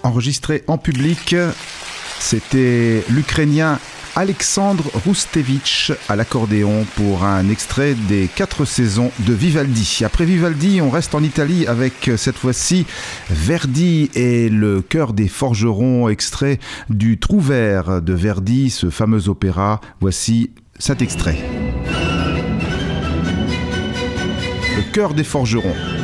enregistré en public. C'était l'Ukrainien Alexandre Roustevitch à l'accordéon pour un extrait des 4 saisons de Vivaldi. Après Vivaldi, on reste en Italie avec cette fois-ci Verdi et le chœur des forgerons, extrait du Trouvère de Verdi, ce fameux opéra. Voici cet extrait. Le chœur des forgerons.